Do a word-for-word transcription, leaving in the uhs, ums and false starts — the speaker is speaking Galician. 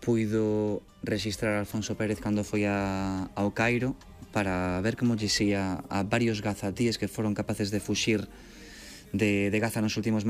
puido rexistrar Alfonso Pérez cando foi a, ao Cairo para ver como lle xía a varios gazatíes que foron capaces de fuxir de, de Gaza nos últimos